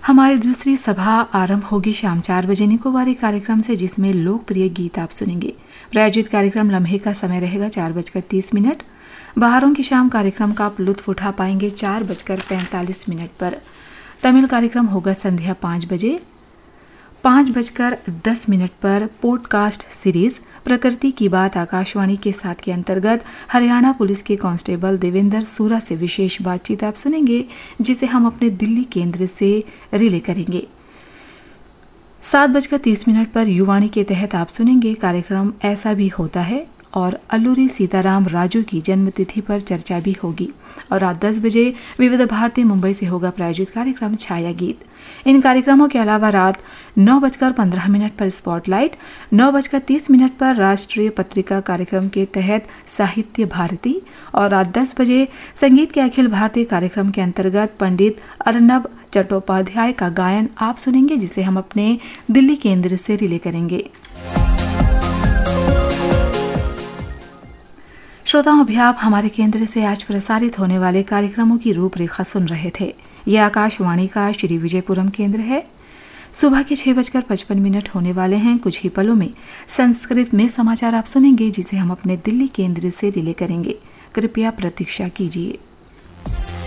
हमारी दूसरी सभा आरंभ होगी शाम 4 बजे निकोबारी कार्यक्रम से, जिसमें लोकप्रिय गीत आप सुनेंगे। प्रायोजित कार्यक्रम लम्हे का समय रहेगा 4:30। बहारों की शाम कार्यक्रम का आप लुत्फ उठा पाएंगे 4:45 पर। तमिल कार्यक्रम होगा संध्या 5 बजे। 5:10 पर पॉडकास्ट सीरीज प्रकृति की बात आकाशवाणी के साथ के अंतर्गत हरियाणा पुलिस के कांस्टेबल देवेंद्र सूरा से विशेष बातचीत आप सुनेंगे, जिसे हम अपने दिल्ली केंद्र से रिले करेंगे। 7:30 पर युवाणी के तहत आप सुनेंगे कार्यक्रम ऐसा भी होता है और अल्लूरी सीताराम राजू की जन्मतिथि पर चर्चा भी होगी। और रात 10 बजे विविध भारती मुंबई से होगा प्रायोजित कार्यक्रम छाया गीत। इन कार्यक्रमों के अलावा रात 9:15 पर स्पॉटलाइट, 9:30 पर राष्ट्रीय पत्रिका कार्यक्रम के तहत साहित्य भारती और रात 10 बजे संगीत के अखिल भारतीय कार्यक्रम के अंतर्गत पंडित अर्नब चट्टोपाध्याय का गायन आप सुनेंगे, जिसे हम अपने दिल्ली केंद्र से रिले करेंगे। श्रोताओं, अभी आप हमारे केंद्र से आज प्रसारित होने वाले कार्यक्रमों की रूपरेखा सुन रहे थे। यह आकाशवाणी का श्री विजयपुरम केंद्र है। सुबह के 6:55 होने वाले हैं। कुछ ही पलों में संस्कृत में समाचार आप सुनेंगे, जिसे हम अपने दिल्ली केंद्र से रिले करेंगे। कृपया प्रतीक्षा कीजिए।